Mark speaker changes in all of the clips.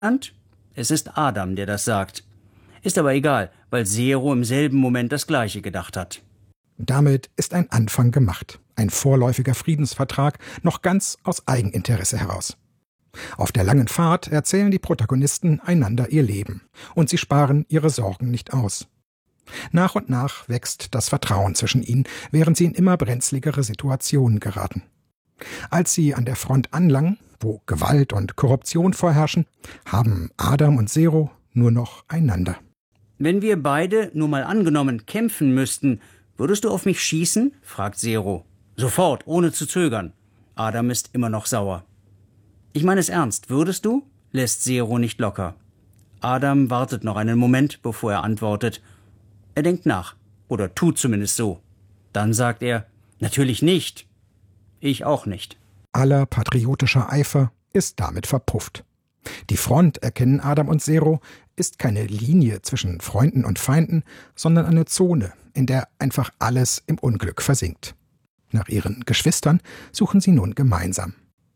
Speaker 1: Es ist Adam, der das sagt. Ist aber egal, weil Zero im selben Moment das Gleiche gedacht hat.
Speaker 2: Damit ist ein Anfang gemacht. Ein vorläufiger Friedensvertrag, noch ganz aus Eigeninteresse heraus. Auf der langen Fahrt erzählen die Protagonisten einander ihr Leben. Und sie sparen ihre Sorgen nicht aus. Nach und nach wächst das Vertrauen zwischen ihnen, während sie in immer brenzligere Situationen geraten. Als sie an der Front anlangen, wo Gewalt und Korruption vorherrschen, haben Adam und Zero nur noch einander.
Speaker 1: Wenn wir beide, nur mal angenommen, kämpfen müssten, würdest du auf mich schießen? Fragt Zero. Sofort, ohne zu zögern. Adam ist immer noch sauer. Ich meine es ernst, würdest du? Lässt Zero nicht locker. Adam wartet noch einen Moment, bevor er antwortet. Er denkt nach, oder tut zumindest so. Dann sagt er, natürlich nicht. Ich auch nicht.
Speaker 2: Aller patriotischer Eifer ist damit verpufft. Die Front, erkennen Adam und Zero, ist keine Linie zwischen Freunden und Feinden, sondern eine Zone, in der einfach alles im Unglück versinkt. Nach ihren Geschwistern suchen sie nun gemeinsam.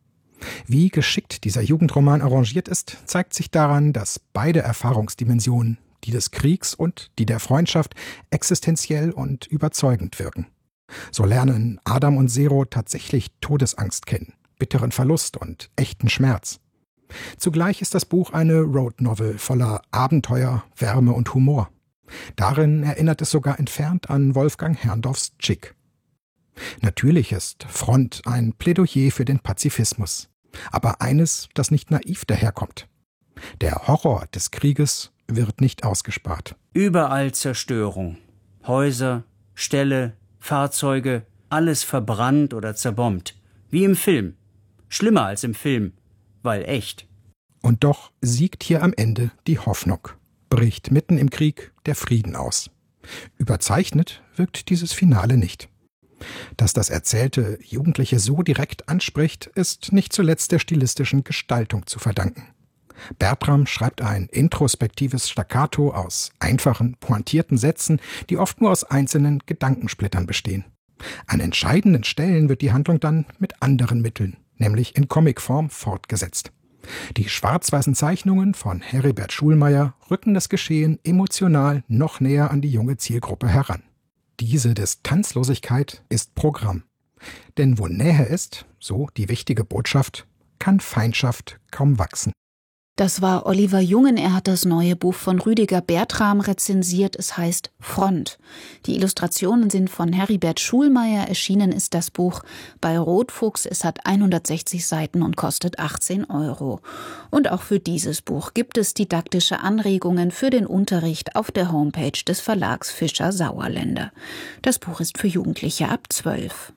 Speaker 2: Wie geschickt dieser Jugendroman arrangiert ist, zeigt sich daran, dass beide Erfahrungsdimensionen, die des Kriegs und die der Freundschaft, existenziell und überzeugend wirken. So lernen Adam und Zero tatsächlich Todesangst kennen, bitteren Verlust und echten Schmerz. Zugleich ist das Buch eine Road-Novel voller Abenteuer, Wärme und Humor. Darin erinnert es sogar entfernt an Wolfgang Herrndorffs Chick. Natürlich ist Front ein Plädoyer für den Pazifismus, aber eines, das nicht naiv daherkommt. Der Horror des Krieges wird nicht ausgespart.
Speaker 1: Überall Zerstörung. Häuser, Ställe, Fahrzeuge, alles verbrannt oder zerbombt. Wie im Film. Schlimmer als im Film, weil echt.
Speaker 2: Und doch siegt hier am Ende die Hoffnung. Bricht mitten im Krieg der Frieden aus. Überzeichnet wirkt dieses Finale nicht. Dass das Erzählte Jugendliche so direkt anspricht, ist nicht zuletzt der stilistischen Gestaltung zu verdanken. Bertram schreibt ein introspektives Staccato aus einfachen, pointierten Sätzen, die oft nur aus einzelnen Gedankensplittern bestehen. An entscheidenden Stellen wird die Handlung dann mit anderen Mitteln, nämlich in Comicform, fortgesetzt. Die schwarz-weißen Zeichnungen von Heribert Schulmeier rücken das Geschehen emotional noch näher an die junge Zielgruppe heran. Diese Distanzlosigkeit ist Programm. Denn wo Nähe ist, so die wichtige Botschaft, kann Feindschaft kaum wachsen.
Speaker 3: Das war Oliver Jungen. Er hat das neue Buch von Rüdiger Bertram rezensiert. Es heißt Front. Die Illustrationen sind von Heribert Schulmeier. Erschienen ist das Buch bei Rotfuchs. Es hat 160 Seiten und kostet 18 €. Und auch für dieses Buch gibt es didaktische Anregungen für den Unterricht auf der Homepage des Verlags Fischer Sauerländer. Das Buch ist für Jugendliche ab 12.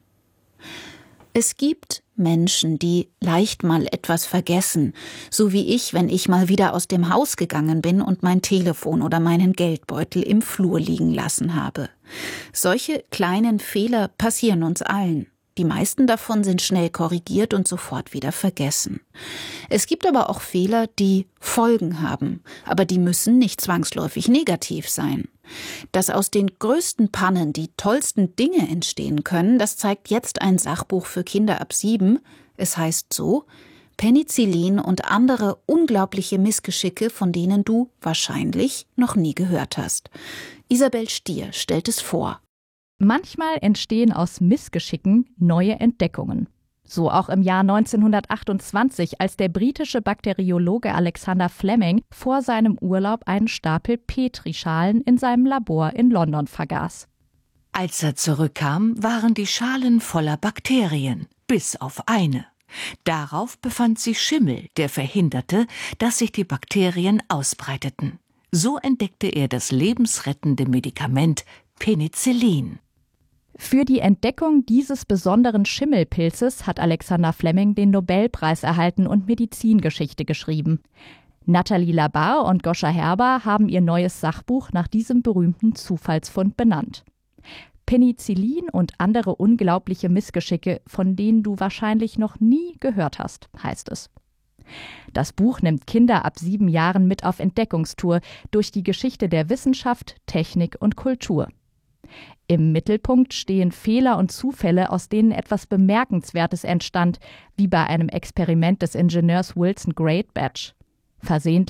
Speaker 3: Es gibt Menschen, die leicht mal etwas vergessen, so wie ich, wenn ich mal wieder aus dem Haus gegangen bin und mein Telefon oder meinen Geldbeutel im Flur liegen lassen habe. Solche kleinen Fehler passieren uns allen. Die meisten davon sind schnell korrigiert und sofort wieder vergessen. Es gibt aber auch Fehler, die Folgen haben, aber die müssen nicht zwangsläufig negativ sein. Dass aus den größten Pannen die tollsten Dinge entstehen können, das zeigt jetzt ein Sachbuch für Kinder ab 7. Es heißt so: Penicillin und andere unglaubliche Missgeschicke, von denen du wahrscheinlich noch nie gehört hast. Isabel Stier stellt es vor.
Speaker 4: Manchmal entstehen aus Missgeschicken neue Entdeckungen. So auch im Jahr 1928, als der britische Bakteriologe Alexander Fleming vor seinem Urlaub einen Stapel Petrischalen in seinem Labor in London vergaß.
Speaker 5: Als er zurückkam, waren die Schalen voller Bakterien, bis auf eine. Darauf befand sich Schimmel, der verhinderte, dass sich die Bakterien ausbreiteten. So entdeckte er das lebensrettende Medikament Penicillin.
Speaker 4: Für die Entdeckung dieses besonderen Schimmelpilzes hat Alexander Fleming den Nobelpreis erhalten und Medizingeschichte geschrieben. Nathalie Labar und Goscha Herber haben ihr neues Sachbuch nach diesem berühmten Zufallsfund benannt. Penicillin und andere unglaubliche Missgeschicke, von denen du wahrscheinlich noch nie gehört hast, heißt es. Das Buch nimmt Kinder ab 7 Jahren mit auf Entdeckungstour durch die Geschichte der Wissenschaft, Technik und Kultur. Im Mittelpunkt stehen Fehler und Zufälle, aus denen etwas Bemerkenswertes entstand, wie bei einem Experiment des Ingenieurs Wilson Greatbatch. Versehentlich